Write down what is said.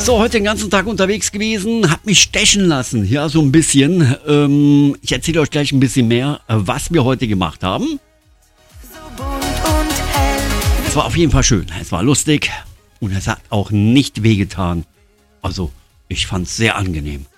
So, heute den ganzen Tag unterwegs gewesen, hab mich stechen lassen, ja, so ein bisschen. Ich erzähle euch gleich ein bisschen mehr, was wir heute gemacht haben. Es war auf jeden Fall schön, es war lustig und es hat auch nicht wehgetan. Also, ich fand's sehr angenehm.